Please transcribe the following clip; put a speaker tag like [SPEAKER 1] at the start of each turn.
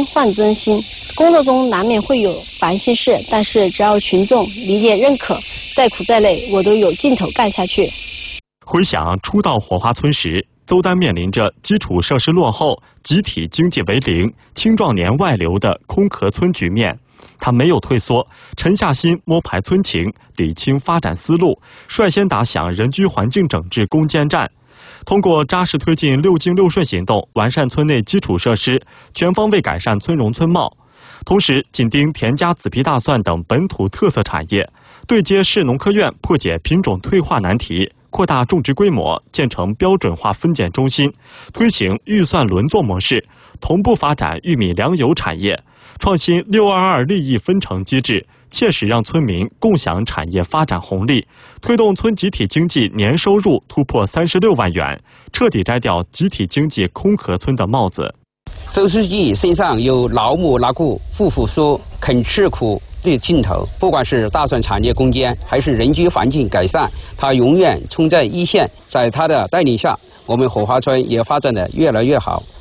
[SPEAKER 1] 换真心。工作中难免会有烦心事，但是只要群众理解认可，再苦再累我都有劲头干下去。
[SPEAKER 2] 回想初到火花村时，邹丹面临着基础设施落后、集体经济为零、青壮年外流的空壳村局面。他没有退缩，沉下心摸排村情，理清发展思路，率先打响人居环境整治攻坚战。通过扎实推进6经6顺行动，完善村内基础设施，全方位改善村容村貌。同时紧盯田家紫皮大蒜等本土特色产业，对接市农科院破解品种退化难题，扩大种植规模，建成标准化分拣中心，推行预算轮作模式，同步发展玉米粮油产业，创新622利益分成机制，切实让村民共享产业发展红利，推动村集体经济年收入突破36万元，彻底摘掉集体经济空壳村的帽子。
[SPEAKER 3] 周书记身上有老母拉苦、夫妇说肯吃苦的劲头，不管是大蒜产业攻坚还是人居环境改善，他永远冲在一线。在他的带领下，我们火花村也发展得越来越好。